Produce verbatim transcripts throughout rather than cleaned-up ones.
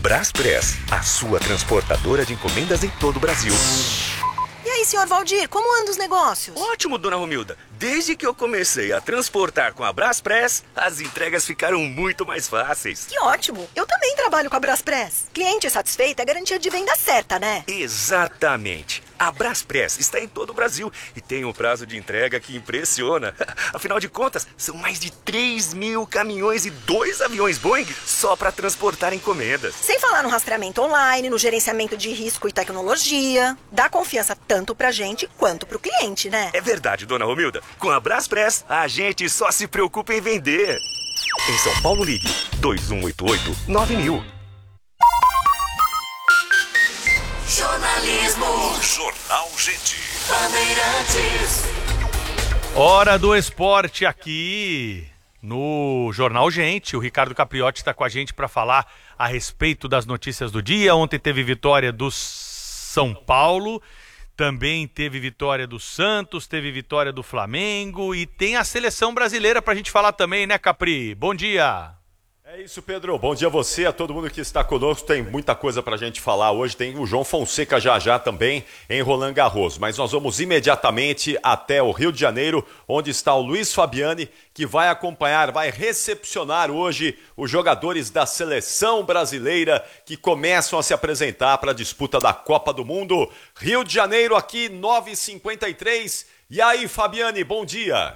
Braspress, a sua transportadora de encomendas em todo o Brasil. E aí, senhor Valdir, como andam os negócios? Ótimo, dona Romilda. Desde que eu comecei a transportar com a Braspress, as entregas ficaram muito mais fáceis. Que ótimo! Eu também trabalho com a Braspress. Cliente satisfeito é garantia de venda certa, né? Exatamente. A Braspress está em todo o Brasil e tem um prazo de entrega que impressiona. Afinal de contas, são mais de três mil caminhões e dois aviões Boeing só para transportar encomendas. Sem falar no rastreamento online, no gerenciamento de risco e tecnologia. Dá confiança tanto pra gente quanto pro cliente, né? É verdade, dona Romilda. Com a Braspress, a gente só se preocupa em vender. Em São Paulo, ligue dois um oito oito nove mil. Jornalismo. Jornal Gente. Bandeirantes. Hora do esporte aqui no Jornal Gente. O Ricardo Capriotti está com a gente para falar a respeito das notícias do dia. Ontem teve vitória do São Paulo, também teve vitória do Santos, teve vitória do Flamengo e tem a seleção brasileira para a gente falar também, né, Capri? Bom dia! É isso, Pedro. Bom dia a você, a todo mundo que está conosco. Tem muita coisa para a gente falar hoje. Tem o João Fonseca já já também em Roland Garros. Mas nós vamos imediatamente até o Rio de Janeiro, onde está o Luiz Fabiani, que vai acompanhar, vai recepcionar hoje os jogadores da seleção brasileira que começam a se apresentar para a disputa da Copa do Mundo. Rio de Janeiro aqui, nove e cinquenta e três. E aí, Fabiani, bom dia.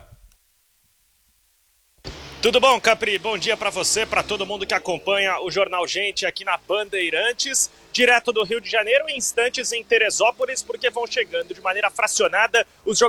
Tudo bom, Capri? Bom dia para você, para todo mundo que acompanha o Jornal Gente aqui na Bandeirantes, direto do Rio de Janeiro, em instantes em Teresópolis, porque vão chegando de maneira fracionada os jogadores